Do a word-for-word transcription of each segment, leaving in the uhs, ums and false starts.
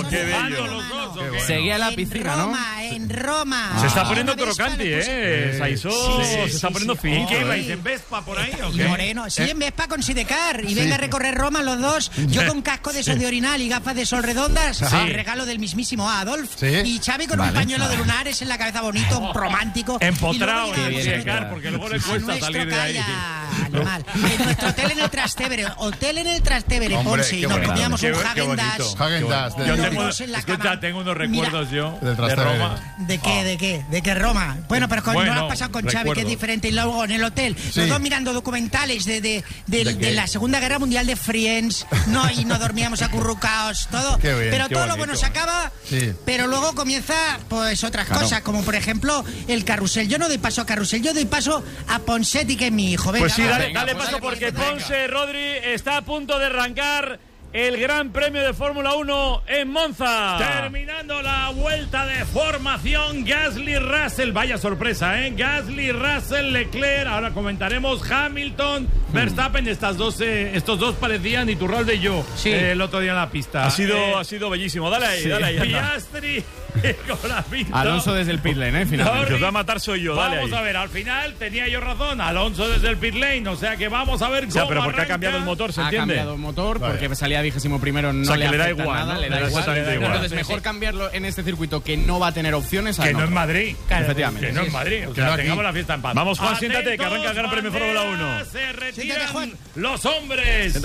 qué bello. Los dos, no, no. ¿okay? Seguía en la piscina, en ¿no? Roma, en Roma. Se está Ah. poniendo Una Vespa crocante, le ¿eh? puse- Saizó Sí, sí, se sí, está sí, poniendo sí. finito. ¿Y qué Ay. ibais en Vespa por ahí o Y qué? Moreno, sí, en Vespa con Sidecar. Y venga a recorrer Roma los dos. Yo con casco de sol de orinal y gafas de sol redondas. Regalo del mismísimo Adolf. Sí. Y Xavi con un pañuelo de lunares en la cabeza bonito, romántico. Empotrado Y luego en el llegamos Sidecar, a- porque luego le a cuesta nuestro salir de ahí. calla, animal. En nuestro hotel en el Trastevere. Hotel en el Trastevere, Hombre, Ponce. qué Y nos bonito. comíamos Qué- un qué Häagen-Dazs. bonito. Häagen-Dazs. Yo de- Los tengo, dos en la escucha, cama. tengo unos Mira, recuerdos yo Del de Trastevere. Roma. ¿De qué? ¿De qué? ¿De qué Roma? Bueno, pero con, Bueno, no lo has pasado con Xavi, que recuerdo. es diferente. Y luego en el hotel, Sí. los dos mirando documentales de, de, de, ¿De de qué? la Segunda Guerra Mundial de Friends, no, y nos dormíamos acurrucados, todo. Qué bien, pero qué todo lo bonito. bueno se acaba, Sí. pero luego comienza pues otras Claro. cosas, como por ejemplo el carrusel. Yo no doy paso a carrusel, yo doy paso a Ponsetti, que es mi hijo. Venga, Pues sí, va. dale, venga, dale pues paso dale, porque pues venga. Ponce Rodri está a punto de arrancar el Gran Premio de Fórmula uno en Monza. Terminando la vuelta de formación, Gasly Russell, vaya sorpresa, ¿eh? Gasly, Russell, Leclerc, ahora comentaremos Hamilton, Verstappen, estas dos, eh, estos dos parecían Iturralde y yo Sí. eh, el otro día en la pista. Ha sido, Eh, ha sido bellísimo. Dale ahí, sí. dale ahí. anda. Piastri con la pinta. Alonso desde el pit lane, ¿eh? Finalmente. El que os va a matar soy yo, dale Vamos ahí. a ver, al final tenía yo razón, Alonso desde el pit lane, o sea que vamos a ver cómo O sea, pero porque ha arranca. cambiado el motor, ¿se Ha entiende? cambiado el motor Vale. porque salía vigésimo primero, no O sea, le que le da afecta igual, nada, ¿no? le da Le da igual. exactamente igual. Entonces, Sí, mejor sí. cambiarlo en este circuito que no va a tener opciones a Que en no en otro. Madrid. Efectivamente. Que no en Madrid. O Que sea, no aquí. tengamos la fiesta en paz. Vamos, Juan, siéntate, que arranca el Gran Premio de Fórmula uno. banderas, Se retiran Siéntate, Juan. los hombres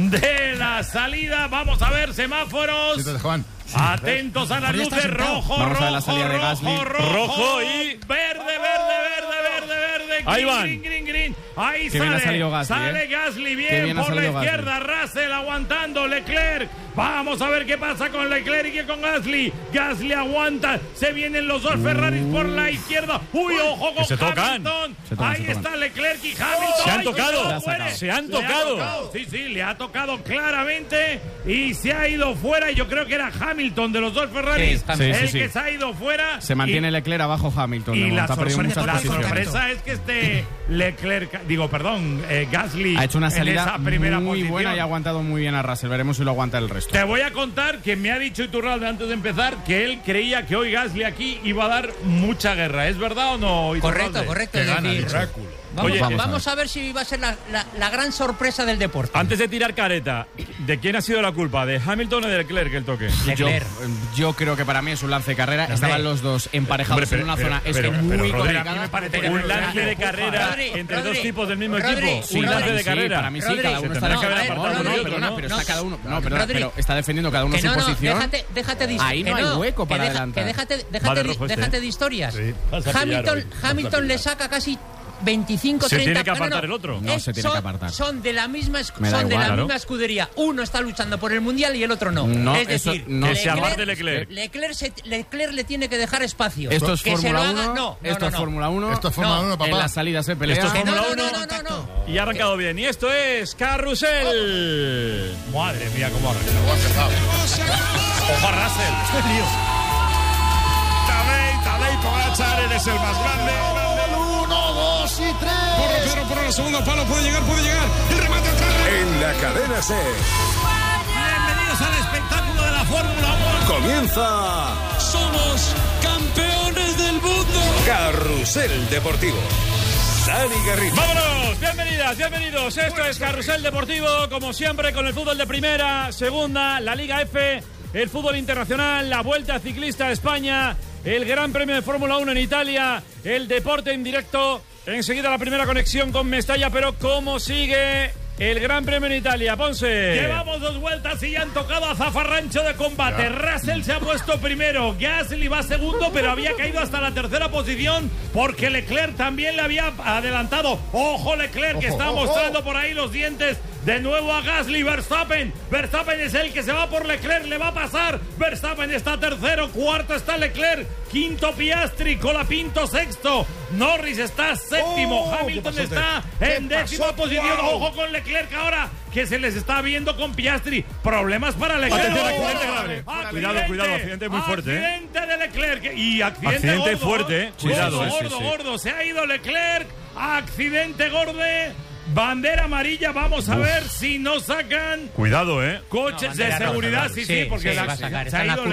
de la salida. Vamos a ver semáforos. Siéntate, Juan. Atentos a las Pero ya está luces. sentado. Rojo, Vamos a rojo, ver la salida de Gasly. rojo, rojo, Rojo y- verde, verde, verde, verde, verde. Ahí Green, van. green, green, green. Ahí Qué bien sale. ha salido Gasly, Sale ¿eh? Gasly Qué bien, bien ha por la salido Gasly. izquierda. Russell aguantando. Leclerc. Vamos a ver qué pasa con Leclerc y con Gasly. Gasly aguanta. Se vienen los dos Ferraris por la izquierda. Uy, ojo con se tocan. Hamilton. Se tocan, Ahí se tocan. está Leclerc y Hamilton. Se han Ay, tocado. cuidado, Se ha muere. sacado. Se han Le ha tocado. Sí, sí, le ha tocado claramente y se ha ido fuera. Y yo creo que era Hamilton de los dos Ferraris Sí, sí, el sí. que se ha ido fuera. Se mantiene y, Leclerc abajo Hamilton. y de la, momento ha perdido sorpresa, muchas la posiciones. sorpresa es que este Leclerc, digo, perdón, eh, Gasly Ha hecho una en salida esa primera muy posición. buena y ha aguantado muy bien a Russell. Veremos si lo aguanta el resto. Te voy a contar que me ha dicho Iturralde antes de empezar que él creía que hoy Gasly aquí iba a dar mucha guerra. ¿Es verdad o no, Iturralde? Correcto, correcto. Que Es gana, decir, Drácula. vamos, Oye, vamos, vamos a a ver si va a ser la, la- la gran sorpresa del deporte. Antes de tirar careta, ¿de quién ha sido la culpa? ¿De Hamilton o de Leclerc el toque? Yo, Leclerc. yo creo que para mí es un lance de carrera. Estaban los dos emparejados Hombre, pero- en una pero- zona pero- es que pero, muy Rodri, complicada. a mí me parece Pero- Un lance de carrera Rodri, entre Rodri, dos tipos del mismo Rodri, equipo. Sí, Un para lance mí de sí, carrera. para mí sí, Rodri, cada uno se está tendrá que haber no, apartado no, uno y no, otro, perdona, ¿no? pero No, está cada uno. No, Rodri, perdona, pero está defendiendo cada uno Que su no, no, posición. déjate, déjate de Ahí que no hay hueco para que deja- adelantar. que déjate, Va déjate, de de, rojo este. déjate de historias. Sí. Vas a pillar Hamilton, hoy. Vas a Hamilton pillar. le saca casi veinticinco, Se treinta. tiene que no, no, apartar no. el otro. No Eh, se tiene son, que apartar. Son de la misma, esc- Me da son de igual, la claro. misma escudería. Uno está luchando por el mundial y el otro no. No, es eso decir, no. Que se aparte Leclerc. Leclerc, se- Leclerc le tiene que dejar espacio. Esto es Que se Fórmula lo haga- uno. No, no, Esto no, es no. Fórmula uno. Esto es Fórmula No, uno, En papá. la salida se pelea. Esto es Que no, Fórmula no, uno. no, no, no, no. Y ha arrancado bien. Y esto es Carrusel. Madre mía, cómo arranca. Luego ha empezado. Ojo a Russell. Tadej, Tadej Pogačar, eres el más grande. Uno, dos y tres. Porro, Pedro, por el segundo palo, puede llegar, puede llegar. El remate atrás. En la cadena C Bienvenidos al espectáculo de la Fórmula uno. comienza Somos campeones del mundo. Carrusel Deportivo. Dani Garrido. ¡Vámonos! Bienvenidas, bienvenidos. Esto es Carrusel Deportivo, como siempre, con el fútbol de primera, segunda, la Liga F, el fútbol internacional, la Vuelta Ciclista a España, el Gran Premio de Fórmula uno en Italia, el deporte en directo. Enseguida la primera conexión con Mestalla, pero ¿cómo sigue el Gran Premio en Italia? Ponce. Llevamos dos vueltas y ya han tocado a zafarrancho de combate. Russell se ha puesto primero, Gasly va segundo, pero había caído hasta la tercera posición porque Leclerc también le había adelantado. Ojo Leclerc, que Ojo, está ojo. mostrando por ahí los dientes. De nuevo a Gasly, Verstappen. Verstappen es el que se va por Leclerc, le va a pasar. Verstappen está tercero, cuarto está Leclerc, quinto Piastri, Colapinto sexto. Norris está séptimo, Oh, Hamilton ¿qué pasó, está ¿Qué en décima pasó? posición. Wow. Ojo con Leclerc ahora, que se les está viendo con Piastri. Problemas para Leclerc. Atención, ¡Oh! accidente grave. Cuidado, cuidado, accidente muy fuerte, ¿eh? Accidente de Leclerc. Y accidente, Accidente gordo, fuerte, ¿eh? Gordo, Cuidado, eh, sí, gordo, sí. gordo. Se ha ido Leclerc. Accidente gordo. Bandera amarilla. Vamos a ver si no sacan Cuidado, ¿eh? coches de bandera roja, seguridad. claro. Sí, Sí, sí, porque sí, la- va a sacar. se Está ha en la ido curva